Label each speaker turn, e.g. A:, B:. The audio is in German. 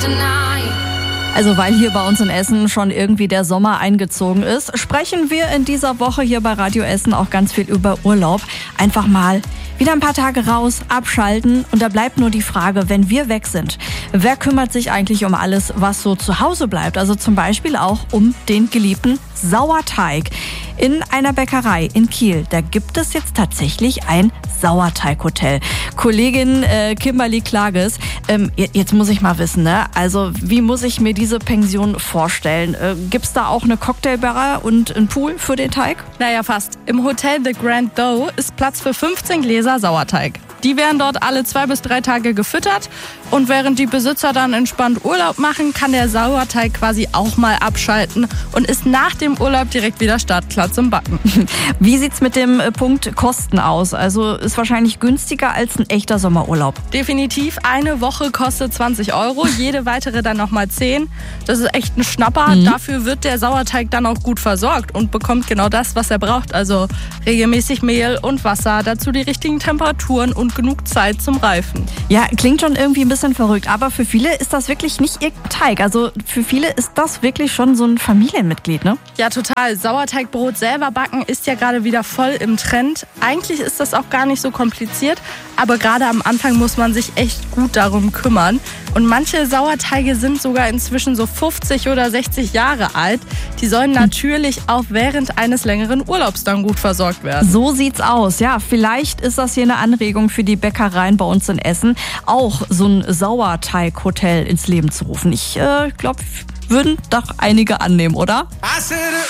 A: Also weil hier bei uns in Essen schon irgendwie der Sommer eingezogen ist, sprechen wir in dieser Woche hier bei Radio Essen auch ganz viel über Urlaub. Einfach mal wieder ein paar Tage raus, abschalten. Und da bleibt nur die Frage, wenn wir weg sind, wer kümmert sich eigentlich um alles, was so zu Hause bleibt? Also zum Beispiel auch um den geliebten Sauerteig. In einer Bäckerei in Kiel, da gibt es jetzt tatsächlich ein Sauerteighotel. Kollegin Kimberly Klages, jetzt muss ich mal wissen, ne? Also wie muss ich mir diese Pension vorstellen? Gibt's da auch eine Cocktailbar und einen Pool für den Teig?
B: Naja, fast. Im Hotel The Grand Doe ist Platz für 15 Gläser Sauerteig. Die werden dort alle 2 bis 3 Tage gefüttert und während die Besitzer dann entspannt Urlaub machen, kann der Sauerteig quasi auch mal abschalten und ist nach dem Urlaub direkt wieder startklar zum Backen.
A: Wie sieht's mit dem Punkt Kosten aus? Also ist wahrscheinlich günstiger als ein echter Sommerurlaub.
B: Definitiv, eine Woche kostet 20 €, jede weitere dann nochmal 10. Das ist echt ein Schnapper. Dafür wird der Sauerteig dann auch gut versorgt und bekommt genau das, was er braucht. Also regelmäßig Mehl und Wasser, dazu die richtigen Temperaturen und genug Zeit zum Reifen.
A: Ja, klingt schon irgendwie ein bisschen verrückt, aber für viele ist das wirklich nicht irgendein Teig. Also für viele ist das wirklich schon so ein Familienmitglied, ne?
B: Ja, total. Sauerteigbrot selber backen ist ja gerade wieder voll im Trend. Eigentlich ist das auch gar nicht so kompliziert, aber gerade am Anfang muss man sich echt gut darum kümmern. Und manche Sauerteige sind sogar inzwischen so 50 oder 60 Jahre alt. Die sollen natürlich auch während eines längeren Urlaubs dann gut versorgt werden.
A: So sieht's aus. Ja, vielleicht ist das hier eine Anregung für die Bäckereien bei uns in Essen, auch so ein Sauerteighotel ins Leben zu rufen. Ich glaube, würden doch einige annehmen, oder?